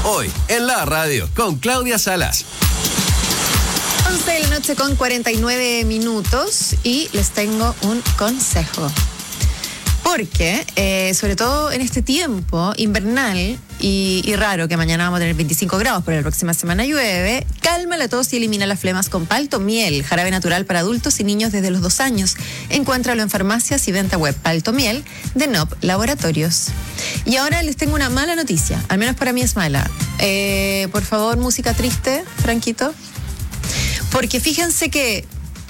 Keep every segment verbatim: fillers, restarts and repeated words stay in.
Hoy, en la radio, con Claudia Salas. once de la noche con cuarenta y nueve minutos y les tengo un consejo. Porque, eh, sobre todo en este tiempo invernal y, y raro, que mañana vamos a tener veinticinco grados, pero la próxima semana llueve, calma la tos y elimina las flemas con Paltomiel, jarabe natural para adultos y niños desde los dos años. Encuéntralo en farmacias y venta web. Paltomiel de N O P Laboratorios. Y ahora les tengo una mala noticia, al menos para mí es mala. Eh, por favor, música triste, Franquito. Porque fíjense que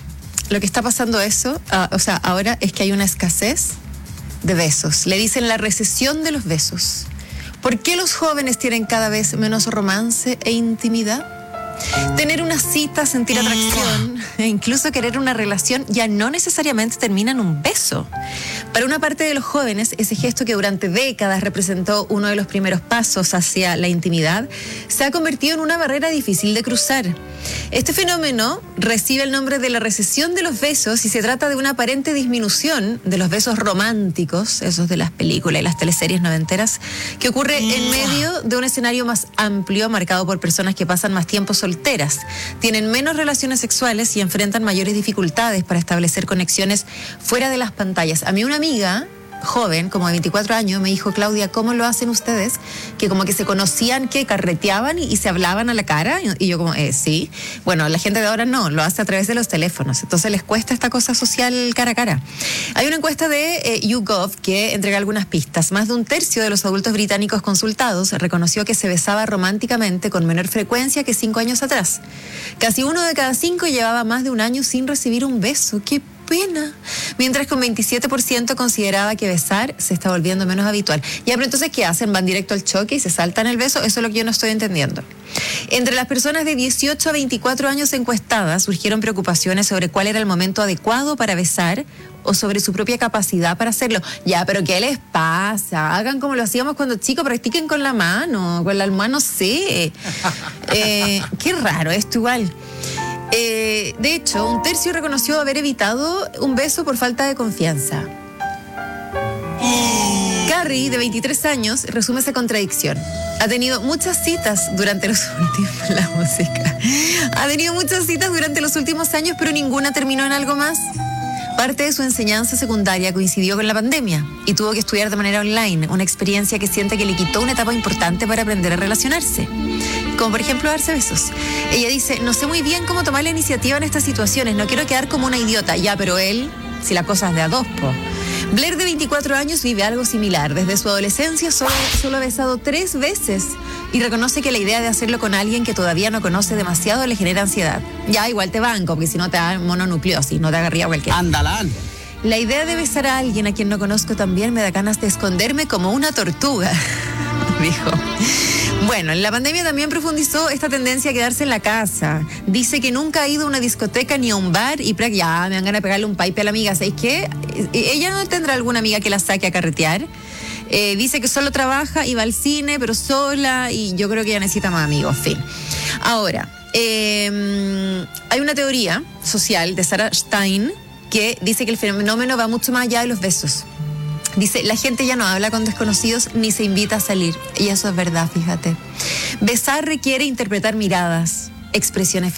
lo que está pasando eso, uh, o sea, ahora es que hay una escasez de besos. Le dicen la recesión de los besos. ¿Por qué los jóvenes tienen cada vez menos romance e intimidad? Tener una cita, sentir atracción e incluso querer una relación ya no necesariamente termina en un beso. Para una parte de los jóvenes, ese gesto que durante décadas representó uno de los primeros pasos hacia la intimidad, se ha convertido en una barrera difícil de cruzar. Este fenómeno recibe el nombre de la recesión de los besos y se trata de una aparente disminución de los besos románticos, esos de las películas y las teleseries noventeras, que ocurre en medio de un escenario más amplio marcado por personas que pasan más tiempo solteras, tienen menos relaciones sexuales y enfrentan mayores dificultades para establecer conexiones fuera de las pantallas. A mí una amiga joven, como de veinticuatro años, me dijo: Claudia, ¿cómo lo hacen ustedes? Que como que se conocían, que carreteaban y, y se hablaban a la cara. Y yo como, eh, sí. Bueno, la gente de ahora no, lo hace a través de los teléfonos. Entonces les cuesta esta cosa social cara a cara. Hay una encuesta de eh, YouGov que entrega algunas pistas. Más de un tercio de los adultos británicos consultados reconoció que se besaba románticamente con menor frecuencia que cinco años atrás. Casi uno de cada cinco llevaba más de un año sin recibir un beso. ¡Qué pena! Mientras que un veintisiete por ciento consideraba que besar se está volviendo menos habitual. Ya, pero entonces, ¿qué hacen? ¿Van directo al choque y se saltan el beso? Eso es lo que yo no estoy entendiendo. Entre las personas de dieciocho a veinticuatro años encuestadas surgieron preocupaciones sobre cuál era el momento adecuado para besar o sobre su propia capacidad para hacerlo. Ya, pero ¿qué les pasa? Hagan como lo hacíamos cuando chicos, practiquen con la mano, con la almohada, no sé. Eh, qué raro esto igual. Eh, de hecho, un tercio reconoció haber evitado un beso por falta de confianza. Carrie, de veintitrés años, resume esa contradicción. Ha tenido muchas citas durante los últimos... La música. Ha tenido muchas citas durante los últimos años, pero ninguna terminó en algo más. Parte de su enseñanza secundaria coincidió con la pandemia y tuvo que estudiar de manera online, una experiencia que siente que le quitó una etapa importante para aprender a relacionarse, como por ejemplo darse besos. Ella dice: no sé muy bien cómo tomar la iniciativa en estas situaciones, no quiero quedar como una idiota. Ya, pero él, si la cosa es de a dos, po. Blair, de veinticuatro años, vive algo similar. Desde su adolescencia solo, solo ha besado tres veces y reconoce que la idea de hacerlo con alguien que todavía no conoce demasiado le genera ansiedad. Ya, igual te banco, porque si no te da mononucleosis, no te agarría cualquiera. Ándala. La idea de besar a alguien a quien no conozco también me da ganas de esconderme como una tortuga, dijo. Bueno, en la pandemia también profundizó esta tendencia a quedarse en la casa. Dice que nunca ha ido a una discoteca ni a un bar y ya me dan ganas de pegarle un pipe a la amiga. ¿Sabéis qué? Ella no tendrá alguna amiga que la saque a carretear. Eh, dice que solo trabaja y va al cine, pero sola, y yo creo que ella necesita más amigos. Fin. Ahora, eh, hay una teoría social de Sarah Stein que dice que el fenómeno va mucho más allá de los besos. Dice: la gente ya no habla con desconocidos ni se invita a salir. Y eso es verdad, fíjate. Besar requiere interpretar miradas, expresiones